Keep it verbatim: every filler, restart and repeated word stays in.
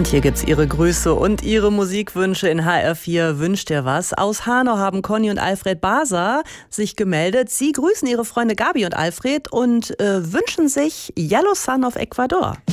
Und hier gibt's Ihre Grüße und Ihre Musikwünsche in H R vier Wünscht ihr was. Aus Hanau haben Conny und Alfred Baser sich gemeldet. Sie grüßen ihre Freunde Gabi und Alfred und äh, wünschen sich Yellow Sun of Ecuador.